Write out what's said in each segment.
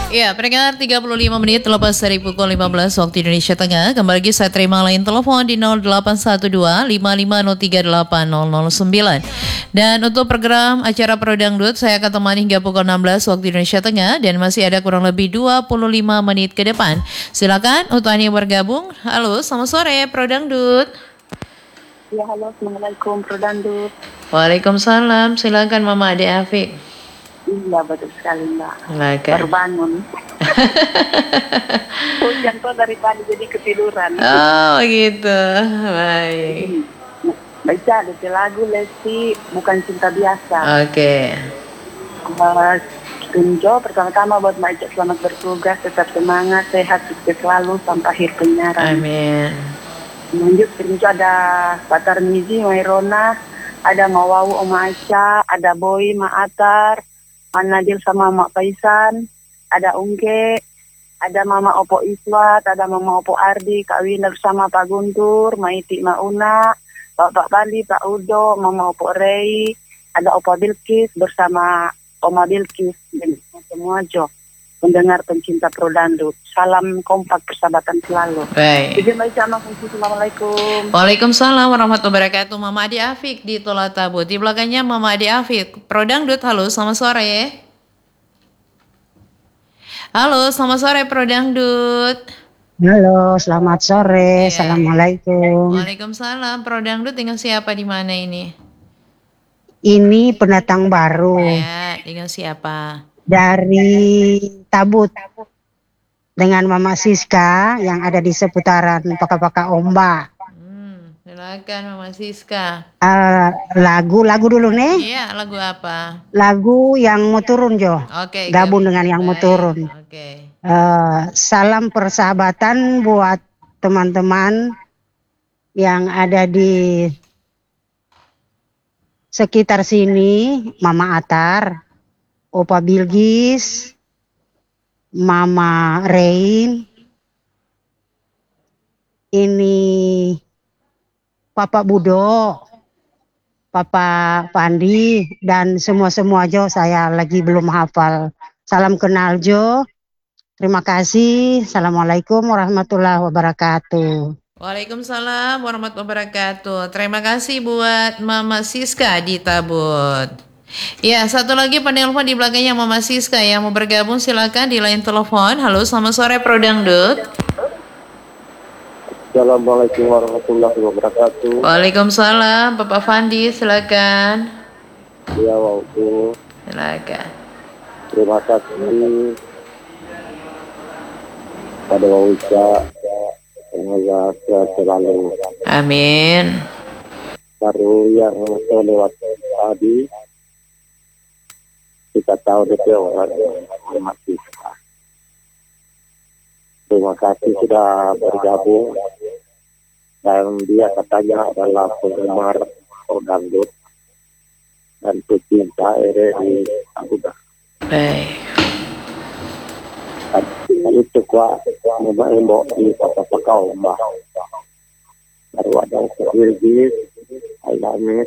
Ya, pendengar 35 menit lepas dari pukul 15 waktu Indonesia Tengah. Kembali lagi saya terima lain telepon di 0812 55038009. Dan untuk program acara Pro Dangdut saya akan temani hingga pukul 16 waktu Indonesia Tengah dan masih ada kurang lebih 25 menit ke depan. Silakan untuk Anda yang bergabung. Halo, selamat sore Pro Dangdut. Ya, halo, Assalamualaikum Pro Dangdut. Waalaikumsalam, silakan Mama Ade Afik. Iya, betul sekali Mbak. Silakan. Baru bangun. Hujan tuh dari tadi jadi ketiduran. Oh gitu, baik. Baca ada lagu Lesti Bukan Cinta Biasa. Oke. Tunjo pertama-tama buat Mbak Ica, selamat bertugas, tetap semangat, sehat, sukses selalu sampai akhir penyiaran. Amin. Lanjut Tunjo ada Pak Tarmizi, Mairona, ada Mawawu, Oma Aisyah, ada Boy, Ma Atar, Nadil sama Mak Paisan, ada Ungke, ada Mama Opo Iswat, ada Mama Opo Ardi, Kak Wina bersama Pak Guntur, Maiti Mauna, Pak Bali, Pak Udo, Mama Opo Rei, ada Opo Bilkis bersama Oma Bilkis, dan semua Jo, pendengar pencinta Pro Dangdut. Salam kompak persahabatan selalu. Baik. Izin baca Assalamualaikum. Waalaikumsalam warahmatullahi wabarakatuh. Mama Ade Afik di Tola Tabut. Di belakangnya Mama Ade Afik. Pro Dangdut, halo, selamat sore. Halo, selamat sore Pro Dangdut. Halo, selamat sore. Iya. Assalamualaikum. Waalaikumsalam. Pro Dangdut dengan siapa di mana ini? Ini pendatang baru Ya, dengan siapa? dari Tabut dengan Mama Siska yang ada di seputaran Paka-Paka Ombak. Silakan Mama Siska. Lagu dulu nih. Iya, lagu apa? Lagu yang mau turun Jo. Oke. Gabung dengan yang mau turun. Oke. Salam persahabatan buat teman-teman yang ada di sekitar sini, Mama Atar, Opa Bilgis, Mama Rein, ini Papa Budo, Papa Pandi, dan semua Jo, saya lagi belum hafal. Salam kenal Jo, terima kasih. Assalamualaikum warahmatullahi wabarakatuh. Waalaikumsalam warahmatullahi wabarakatuh. Terima kasih buat Mama Siska di Tabut. Ya, satu lagi penelpon di belakangnya Mama Siska yang mau bergabung silakan di line telepon. Halo, selamat sore Pro Dangdut. Assalamualaikum warahmatullahi wabarakatuh. Waalaikumsalam, Bapak Fandi silakan. Ya, waktu. Silakan. Terima kasih pada Wawisa. Semoga sehat selalu. Amin. Baru yang lewat tadi kita tahu betul masih. Terima kasih sudah bergabung dan dia katanya adalah penggemar Pro Dangdut dan pecinta RRI Abuda. Baik. Itu kuat membok di Paka-Paka Ombak. Baru ada Bilgis, Ailamis,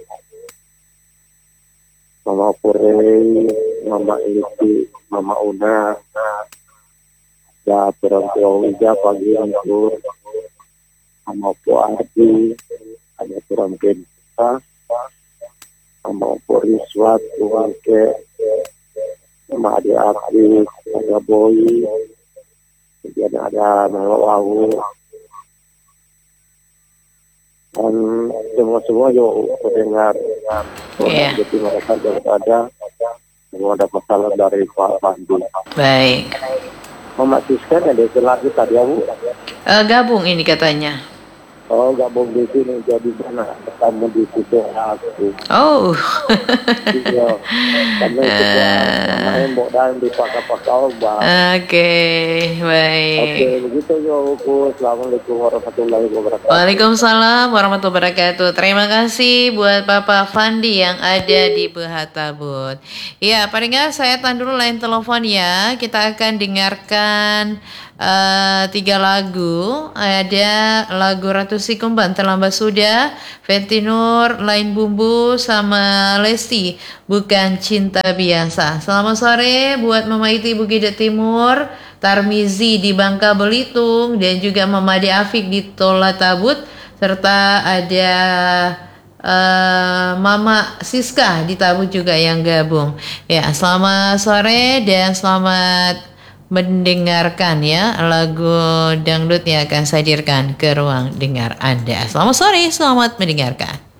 Mama Purei, Mama Iliki, Mama Una, ya Perempuan Wija pagi untuk Mama Puardi, ada Perempuan kita, Mama Puriswat, Tuanke, Mama Ade Afik, ada Boy, kemudian ada Mawawu, dan semua juga mendengar jadi mereka juga ada semua ada masalah dari Pak Pandi. Baik. Mama Siska ada lagi tadi ya Bu? Gabung ini katanya. Oh, gabung di sini jadi mana? Kamu di situ aku. Oh. Iya. Karena itu main dan di Paka-Paka Ombak. Oke, baik. Oke, begitu ya Bu. Assalamualaikum warahmatullahi wabarakatuh. Waalaikumsalam warahmatullahi wabarakatuh. Terima kasih buat Bapak Fandi yang ada di Behatabut. Ya, paling nggak saya tahan dulu line telepon ya. Kita akan dengarkan 3 lagu. Ada lagu Ratu Kursi Kemban Terlambat Sudah, Fenty Nur, Lain Bumbu, sama Lesti Bukan Cinta Biasa. Selamat sore buat Mama Iti Bukit Timur, Tarmizi di Bangka Belitung, dan juga Mama Ade Afik di Tola Tabut, serta ada Mama Siska di Tabut juga yang gabung. Ya, selamat sore dan selamat mendengarkan ya lagu dangdut yang akan saya hadirkan ke ruang dengar Anda. Selamat sore, selamat mendengarkan.